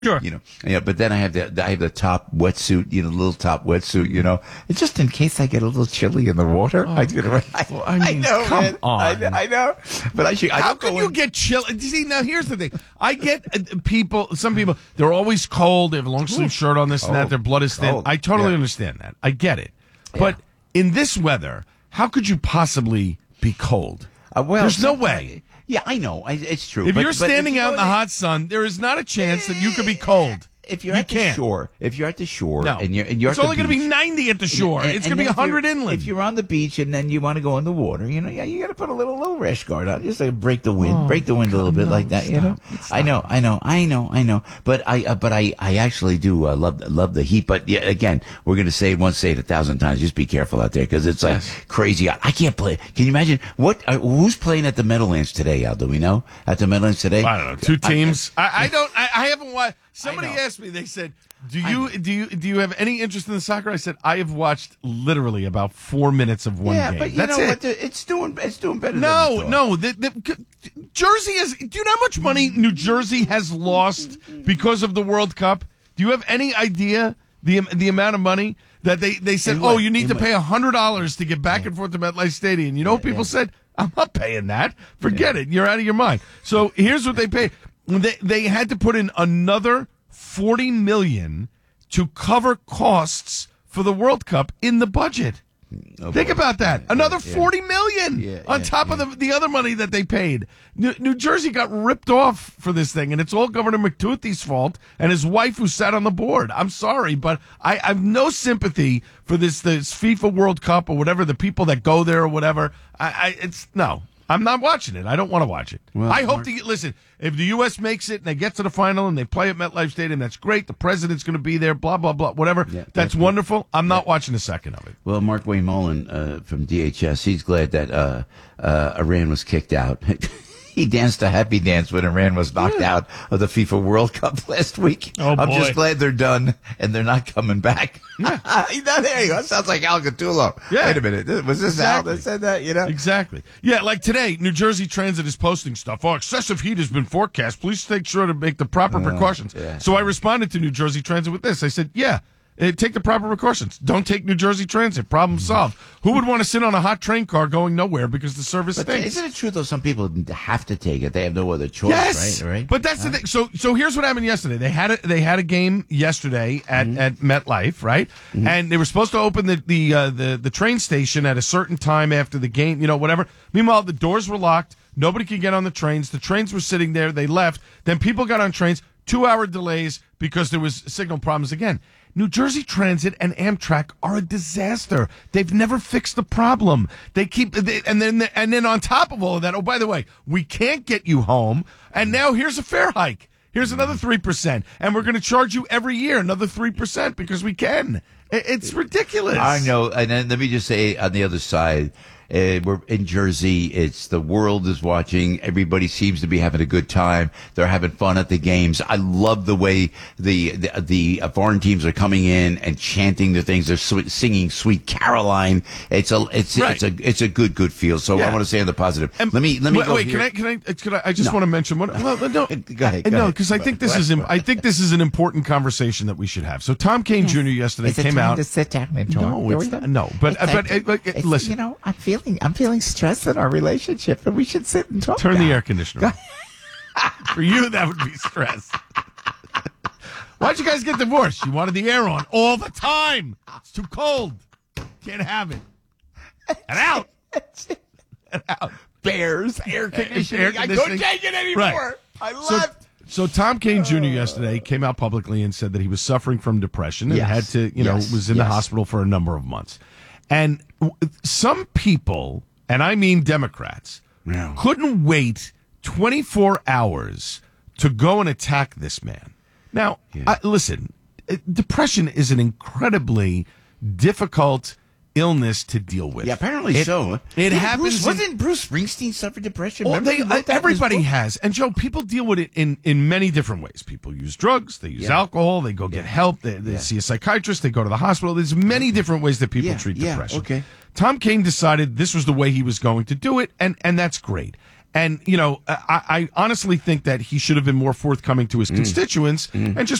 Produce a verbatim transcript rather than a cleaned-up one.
Sure. You know, yeah, but then I have the I have the top wetsuit, you know, the little top wetsuit, you know, it's just in case I get a little chilly in the water. Oh, I, you know, I, well, I mean, I know, come man. on. I, I know, but I should. I How don't can go you in- get chill? See, now here's the thing. I get uh, people, some people, they're always cold. They have a long sleeve shirt on, this and that. Cold. Their blood is thin. Cold. I totally Yeah. understand that. I get it. But in this weather, how could you possibly be cold? Uh, well, There's no some- way. Yeah, I know. I, it's true. If but, you're but standing you out go in the there- hot sun, there is not a chance that you could be cold. If you're You at the can't. shore, if you're at the shore, No. and you're and you're it's at the only going to be beach, ninety at the shore. and- it's and going to be then if you're- one hundred inland. If you're on the beach and then you want to go in the water, you know, yeah, you got to put a little little rash guard on, just like break the wind, Oh, break the wind a little bit no, like that. You know, stop, I know, I know, I know, I know. But I, uh, but I, I actually do uh, love love the heat. But yeah, again, we're going to say it once, say it a thousand times. Just be careful out there because it's like Yes. crazy. I, I can't play. Can you imagine what? Uh, who's playing at the Meadowlands today? Al, do we know at the Meadowlands today? I don't know. Two teams. I, I don't. I, I haven't watched. Somebody know. asked me. They said, "Do you do you do you have any interest in the soccer?" I said, "I have watched literally about four minutes of one yeah, game. but you That's know it." what? The- It's doing it's doing better. No, than we thought. no. The, the, Jersey is. Do you know how much money New Jersey has lost because of the World Cup? Do you have any idea the the amount of money that they, they said? In what? Oh, you need In to what? pay a hundred dollars to get back and forth to MetLife Stadium. You know what people yeah. said? I'm not paying that. Forget it. You're out of your mind. So here's what they paid. They they had to put in another forty million to cover costs for the World Cup in the budget. Oh, Think boy. about that. Yeah, Another yeah. forty million Yeah, on yeah, top yeah. of the, the other money that they paid. New, New Jersey got ripped off for this thing, and it's all Governor McToothy's fault and his wife who sat on the board. I'm sorry, but I, I have no sympathy for this this FIFA World Cup or whatever, the people that go there or whatever. I, I it's no. I'm not watching it. I don't want to watch it. Well, I hope Mark- to get, listen, if the U S makes it and they get to the final and they play at MetLife Stadium, that's great. The president's going to be there, blah, blah, blah, whatever. Yeah, that's that's good. wonderful. I'm not watching a second of it. Well, Mark Wayne Mullen uh, from D H S, he's glad that uh, uh, Iran was kicked out. He danced a happy dance when Iran was knocked out of the FIFA World Cup last week. Oh, I'm boy. just glad they're done and they're not coming back. Yeah. No, there you go. That sounds like Al Gattuso. Yeah. Wait a minute. Was this Exactly. Al that said that? You know? Exactly. Yeah, like today, New Jersey Transit is posting stuff. Oh, excessive heat has been forecast. Please take sure to make the proper precautions. yeah. So I responded to New Jersey Transit with this. I said, yeah, eh, take the proper precautions. Don't take New Jersey Transit. Problem solved. Who would want to sit on a hot train car going nowhere because the service But stinks? isn't it true, though, some people have to take it? They have no other choice, Yes, right? right? but that's the thing. So, so here's what happened yesterday. They had a, they had a game yesterday at, Mm-hmm. at MetLife, right? And they were supposed to open the the, uh, the the train station at a certain time after the game, you know, whatever. Meanwhile, the doors were locked. Nobody could get on the trains. The trains were sitting there. They left. Then people got on trains. Two hour delays because there was signal problems again. New Jersey Transit and Amtrak are a disaster. They've never fixed the problem. They keep, they, and then, and then on top of all of that, oh, by the way, we can't get you home. And now here's a fare hike. Here's another three percent. And we're going to charge you every year another three percent because we can. It, it's ridiculous. I know. And then let me just say on the other side, uh, we're in Jersey. It's the world is watching. Everybody seems to be having a good time. They're having fun at the games. I love the way the the, the foreign teams are coming in and chanting the things. They're sw- singing "Sweet Caroline." It's a it's Right. it's a it's a good good feel. So Yeah. I want to say on the positive. And let me let me wait, go wait here. can I can I can I I just No. want to mention one. Well, no, Go ahead, go no, ahead. because I think this is im- I think this is an important conversation that we should have. So Tom Kane Junior yesterday Is it came time out. to sit down and talk? No, Here it's we go. not, no, but It's but, like- uh, but, uh, it's- listen. You know, I'm feeling, I'm feeling stressed in our relationship, and we should sit and talk. Turn the now. air conditioner on. For you, that would be stress. Why'd you guys get divorced? You wanted the air on all the time. It's too cold. Can't have it. And out. And out. Bears air conditioning. Air I conditioning. couldn't take it anymore. Right. I So, left. so Tom Kane Junior yesterday came out publicly and said that he was suffering from depression and Yes. had to, you know, Yes. was in the Yes. hospital for a number of months. And w- some people, and I mean Democrats, Yeah. couldn't wait twenty-four hours to go and attack this man. Now, I, listen, uh, depression is an incredibly difficult illness to deal with. Yeah, apparently It- so. It Yeah, happens. Bruce, in- wasn't Bruce Springsteen suffered depression? well, Remember they, he wrote that in his everybody book? has. And Joe, people deal with it in, in many different ways. People use drugs, they use Yeah. alcohol, they go get help, they, they see a psychiatrist, they go to the hospital. There's many different ways that people Yeah, treat yeah, depression. okay. Tom Kane decided this was the way he was going to do it, and, and that's great. And, you know, I, I honestly think that he should have been more forthcoming to his constituents and just